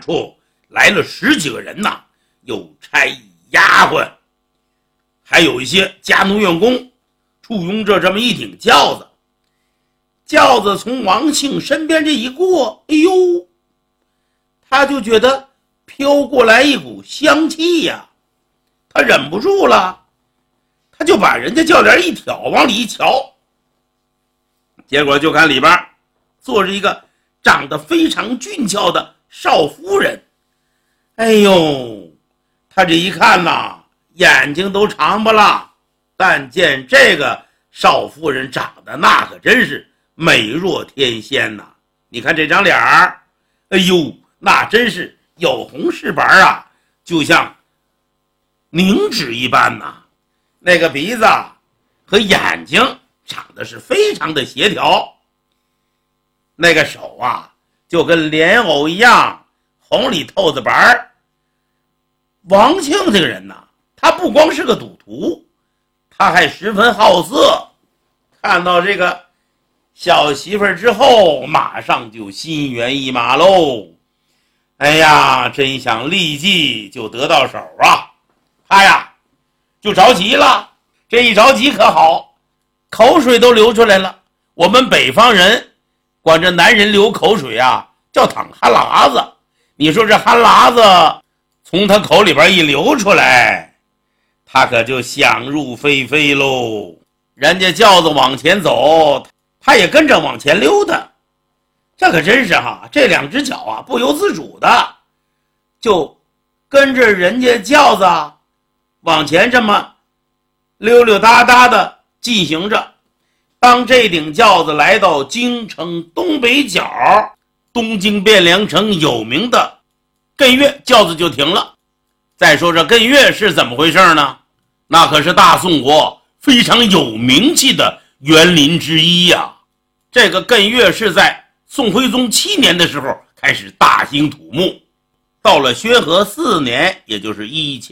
处来了10几个人呐，有差役、丫鬟，还有一些家奴员工，簇拥着这么一顶轿子。轿子从王庆身边这一过，哎呦，他就觉得飘过来一股香气呀，他忍不住了，他就把人家轿帘一挑，往里一瞧，结果就看里边坐着一个长得非常俊俏的少夫人。哎呦，他这一看呐，眼睛都长巴了，但见这个少夫人长得那可真是美若天仙呐！你看这张脸儿，哎呦，那真是有红是白啊，就像凝脂一般呐。那个鼻子和眼睛长得是非常的协调，那个手啊就跟莲藕一样红里透着白。王庆这个人呐，他不光是个赌徒，他还十分好色。看到这个小媳妇儿之后，马上就心猿意马喽。哎呀，真想立即就得到手啊！他呀就着急了，这一着急可好，口水都流出来了。我们北方人管这男人流口水啊叫淌哈喇子。你说这哈喇子从他口里边一流出来，他可就想入非非喽。人家轿子往前走，他也跟着往前溜达，这可真是这2只脚啊不由自主的就跟着人家轿子往前这么溜溜达达的进行着。当这顶轿子来到京城东北角东京汴梁城有名的艮岳，轿子就停了。再说这艮岳是怎么回事呢？那可是大宋国非常有名气的园林之一呀。这个艮岳是在宋徽宗7年的时候开始大兴土木，到了宣和4年，也就是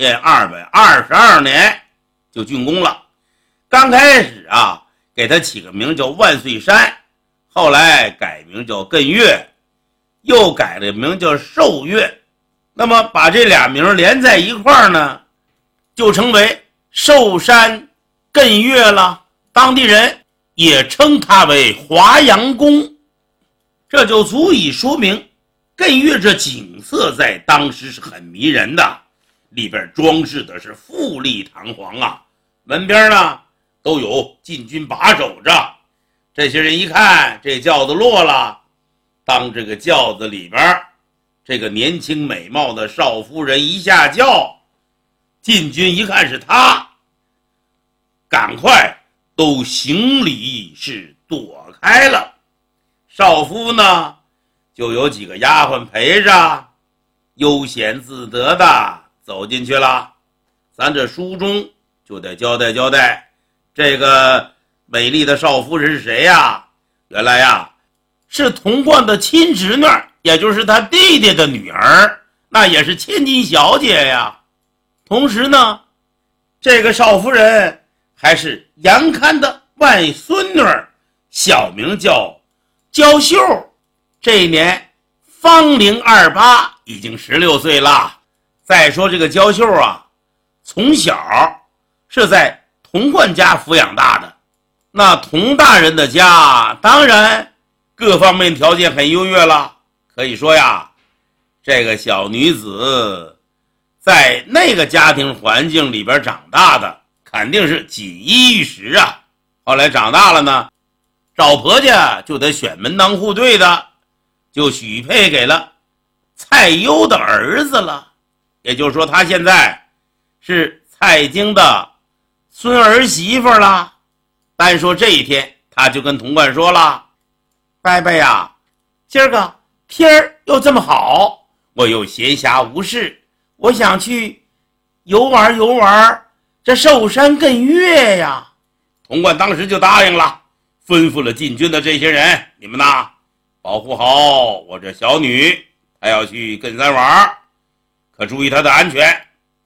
1222年就竣工了。刚开始啊给它起个名叫万岁山，后来改名叫艮岳，又改了名叫寿岳。那么把这俩名连在一块儿呢，就成为寿山艮岳了。当地人也称它为华阳宫，这就足以说明艮岳这景色在当时是很迷人的，里边装饰的是富丽堂皇啊，门边呢都有禁军把守着。这些人一看这轿子落了，当这个轿子里边这个年轻美貌的少夫人一下轿，禁军一看是她，赶快都行礼是躲开了。少夫呢就有几个丫鬟陪着，悠闲自得的走进去了。咱这书中就得交代交代，这个美丽的少夫人是谁呀？原来呀是童贯的亲侄女，也就是他弟弟的女儿，那也是千金小姐呀。同时呢，这个少夫人还是杨堪的外孙女，小名叫娇秀，这一年芳龄28，已经16岁了。再说这个娇秀啊，从小是在童贯家抚养大的，那童大人的家当然各方面条件很优越了。可以说呀，这个小女子在那个家庭环境里边长大的，肯定是锦衣玉食啊。后来长大了呢，找婆家就得选门当户对的，就许配给了蔡攸的儿子了。也就是说，他现在是蔡京的孙儿媳妇了。单说这一天，他就跟童贯说了：“伯伯呀，今儿个天儿又这么好，我又闲暇无事，我想去游玩游玩这寿山艮岳呀。”童贯当时就答应了，吩咐了禁军的这些人：“你们呐，保护好我这小女，她要去艮山玩，可注意她的安全。”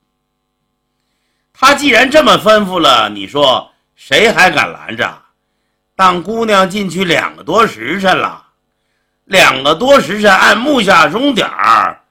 他既然这么吩咐了，你说谁还敢拦着？当姑娘进去2个多时辰了，2个多时辰按木下钟点儿，